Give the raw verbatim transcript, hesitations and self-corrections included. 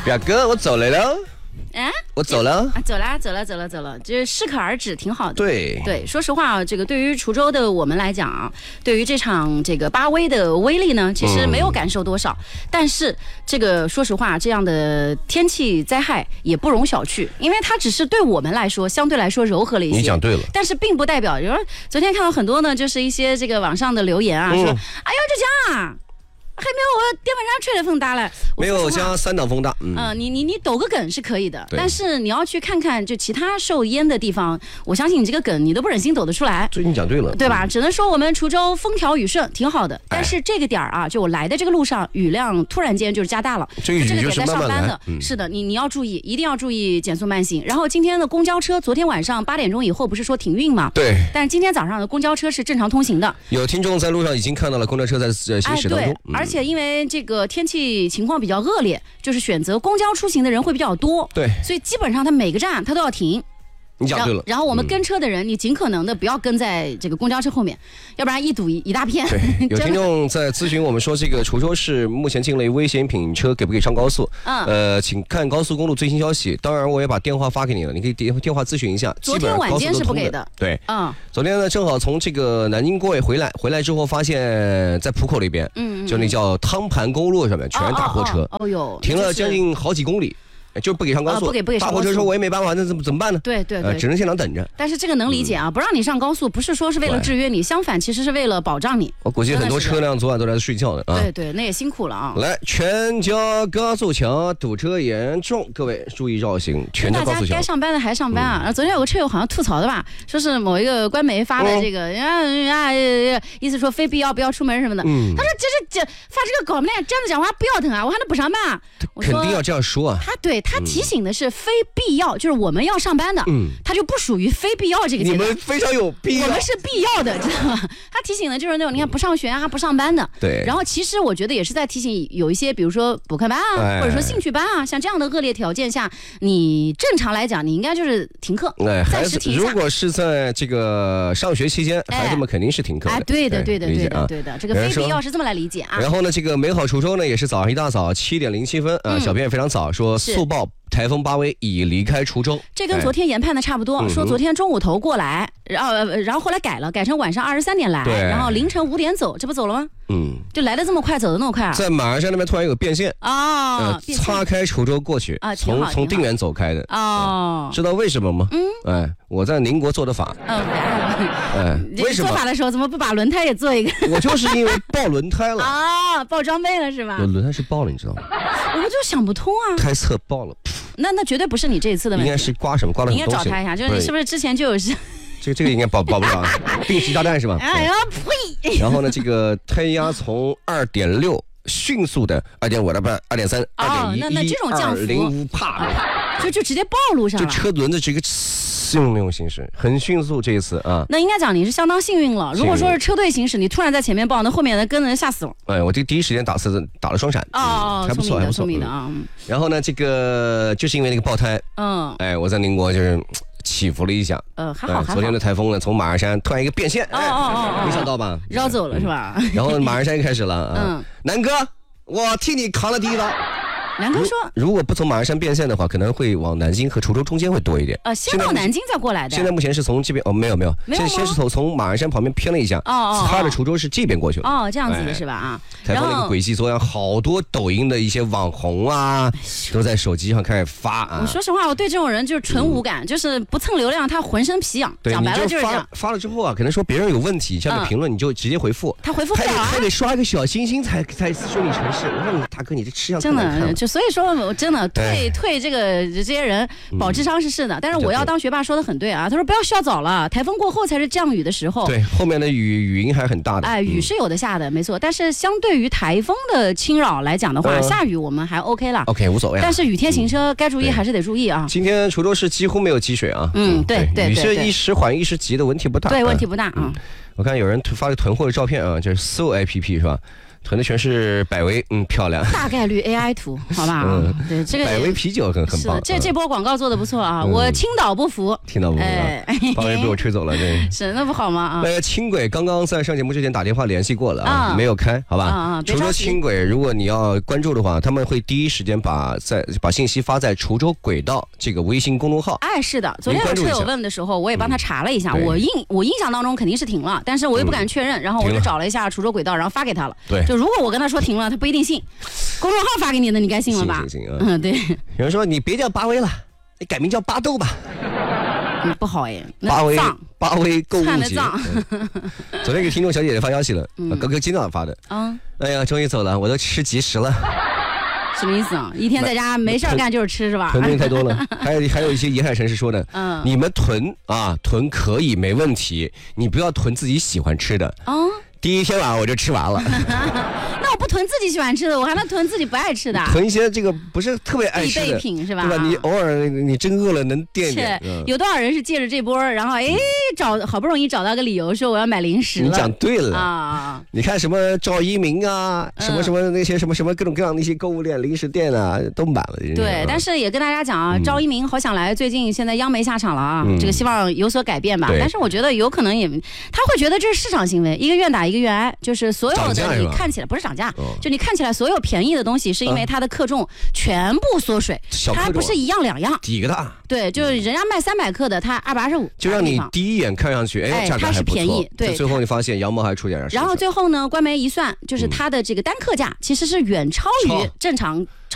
表哥，我走了喽。 啊， 我走了啊，走了，走了，走了，走了，就是适可而止，挺好的。 对对，说实话啊，这个对于滁州的我们来讲啊，对于这场这个巴威的威力呢，其实没有感受多少。嗯、但是这个说实话，这样的天气灾害也不容小觑，因为它只是对我们来说相对来说柔和了一些。 你讲对了， 但是并不代表，比如说昨天看到很多呢，就是一些这个网上的留言啊，嗯、说，哎呦这家啊。还没有我电风扇吹的风大了， 没有像三档风大。 嗯，呃、你你你抖个梗是可以的，但是你要去看看就其他受淹的地方，我相信你这个梗你都不忍心抖得出来。 最近讲对了， 对吧？嗯、只能说我们滁州风调雨顺，挺好的。但是这个点儿啊，就我来的这个路上，雨量突然间就是加大了。 这个这个点在上班的， 嗯、 是的，你你要注意，一定要注意减速慢行。然后今天的公交车，昨天晚上八点钟以后不是说停运吗？ 对。 但是今天早上的公交车是正常通行的。 有听众在路上已经看到了公交车在行驶当中。哎对嗯、而且因为这个。这个天气情况比较恶劣，就是选择公交出行的人会比较多， 对， 所以基本上它每个站它都要停。 你讲对了。 然后我们跟车的人，嗯、你尽可能的不要跟在这个公交车后面，要不然一堵一一大片。 对，有听众在咨询我们说，这个滁州市目前境内危险品车给不给上高速？嗯，呃，请看高速公路最新消息。当然，我也把电话发给你了，你可以电电话咨询一下。 昨天晚间是不给的。 对，嗯，昨天呢正好从这个南京过位回来，回来之后发现，在浦口那边，嗯，就那叫汤盘公路上面全是大货车， 哦哦哟， 停了将近好几公里。就不给上高速， 呃、不给不给上高速。 大货车说我也没办法，那怎么怎么办呢？ 对对对、呃， 只能现场等着。 但是这个能理解啊，嗯、不让你上高速，不是说是为了制约你，相反其实是为了保障你。 我估计很多车辆昨晚都在睡觉呢啊。 对对，那也辛苦了啊。 来，全交高速桥堵车严重，各位注意绕行。全交高速桥。 大家该上班的还上班啊。嗯、昨天有个车友好像吐槽的吧，说是某一个官媒发的这个，啊、嗯、啊，意思说非必要不要出门什么的。嗯。他说这是这发这个稿呢，这样子讲话不要疼啊，我还能不上班啊？ 肯定要这样说啊。 他对他提醒的是。是非必要，就是我们要上班的，嗯，它就不属于非必要这个阶段。 你们非常有必要， 我们是必要的，知道吗？他提醒的就是那种你看不上学啊、不上班的， 对。 然后其实我觉得也是在提醒有一些，比如说补课班啊，哎、或者说兴趣班啊，像这样的恶劣条件下，你正常来讲你应该就是停课， 哎， 暂时停下。 如果是在这个上学期间，哎、孩子们肯定是停课的。 哎，对的，对的，对的， 啊、 对的，这个非必要是这么来理解啊。 然后呢，这个美好滁州呢，也是早上一大早七点零七分啊，嗯、小编也非常早说速报。台风巴威已离开滁州， 这跟昨天研判的差不多。哎、说昨天中午头过来，然后然后后来改了，改成晚上二十三点来，然后凌晨五点走，这不走了吗？嗯，就来的这么快，走的那么快啊！ 在马鞍山那边突然有个变线啊、 呃，擦开滁州过去啊，从从定远走开的哦、呃，知道为什么吗？嗯，哎，我在宁国做的法。嗯， 哎，为什么做法的时候怎么不把轮胎也做一个？ 我就是因为爆轮胎了啊，爆装备了是吧？ 轮胎是爆了，你知道吗？ 我就想不通啊， 胎侧爆了。 那那绝对不是你这一次的问题， 应该是刮什么刮了很多东西。 应该找他一下，就是你是不是之前就有是？ 这个这个应该保保不了，定时炸弹是吧？ 哎呀呸！ 然后呢，这个胎压从二点六迅速的二点五到半二点三二点一， 那那这种降幅零五啪， 就就直接暴露上了， 就车轮子这个用那种形式很迅速。这一次啊， 那应该讲你是相当幸运了。如果说是车队行驶，你突然在前面爆，那后面的跟人吓死了。 哎，我这第一时间打四打了双闪， 哦， 还不错，还不错的啊。 然后呢，这个就是因为那个爆胎，嗯，哎，我在宁国就是起伏了一下， 呃，还好还好。 昨天的台风呢，从马鞍山突然一个变线， 哦哦哦， 没想到吧？ 绕走了是吧？ 然后马鞍山开始了，嗯，南哥，我替你扛了第一刀。 南哥说， 如果不从马鞍山变线的话，可能会往南京和滁州中间会多一点。 呃，先到南京再过来的。 现在目前是从这边哦，没有没有，先先是从从马鞍山旁边偏了一下，哦哦，擦着滁州市这边过去了。 哦，这样子的是吧？啊， 台风那个轨迹，昨天好多抖音的一些网红啊，都在手机上开始发啊。 我说实话，我对这种人就是纯无感，就是不蹭流量，他浑身皮痒。讲白了就是这样。 发了之后啊，可能说别人有问题，下面评论你就直接回复。 他回复不了啊， 还得刷一个小星星才才顺理成章。我说你大哥，你这吃相真的就所以说我。真的退退这个这些人保智商是是的，但是我要当学霸说的很对啊。他说不要笑早了，台风过后才是降雨的时候。 对，后面的雨雨音还很大的。 哎，雨是有的下的，没错。但是相对于台风的侵扰来讲的话，下雨我们还 OK 了 ，OK 无所谓。 但是雨天行车该注意还是得注意啊。 今天滁州市几乎没有积水啊。 嗯，对对对， 雨是一时缓一时急的问题不大。 对，问题不大啊。 我看有人发了囤货的照片啊，就是搜 A P P 是吧？ 囤的全是百威，嗯，漂亮。 大概率 A I 图，好吧？嗯，对，这个百威啤酒很很棒。 这这波广告做的不错啊，我青岛不服， 青岛不服，八威被我吹走了，这是那不好吗？啊， 那轻轨刚刚在上节目之前打电话联系过了啊，没有开，好吧？啊，滁州轻轨，如果你要关注的话，他们会第一时间把在把信息发在滁州轨道这个微信公众号。 哎，是的，昨天有车友问的时候，我也帮他查了一下，我印我印象当中肯定是停了，但是我又不敢确认，然后我就找了一下滁州轨道，然后发给他了。 对， 就如果我跟他说停了，他不一定信。公众号发给你的，你该信了吧？ 信信啊。 嗯，对。 有人说你别叫八威了，你改名叫巴豆吧。 嗯，不好哎。 八威八威购物节。 嗯、 昨天给听众小姐姐发消息了，嗯、哥哥今早发的。嗯。哎呀，终于走了，我都吃急食了。 什么意思啊？一天在家没事干就是吃是吧？ 囤东西太多了，还有还有一些沿海城市说的，嗯，你们囤啊囤可以没问题，你不要囤自己喜欢吃的。哦。第一天晚上我就吃完了。 那我不囤自己喜欢吃的，我还能囤自己不爱吃的。 囤一些这个不是特别爱吃的必备品是吧？ 对吧？你偶尔你真饿了能垫一点。 嗯、有多少人是借着这波，然后哎找好不容易找到个理由说我要买零食了。 你讲对了啊！ 你看什么赵一鸣啊，嗯、什么什么那些什么什么各种各样的一些购物店、零食店啊，都满了。 对，但是也跟大家讲啊，嗯、赵一鸣好想来，最近现在央媒下场了啊，嗯、这个希望有所改变吧。但是我觉得有可能也，他会觉得这是市场行为，一个愿打一个愿挨，就是。所有的你看起来不是涨价，哦、就你看起来所有便宜的东西，是因为它的克重全部缩水，啊、它不是一样两样， 底个大。 对，就是人家卖三百克的，它二百二十五， 就让你第一眼看上去，哎，价格还不错， 它是便宜。对， 最后你发现羊毛还出点啥。 然后最后呢，官媒一算，就是它的这个单克价其实是远超于正常。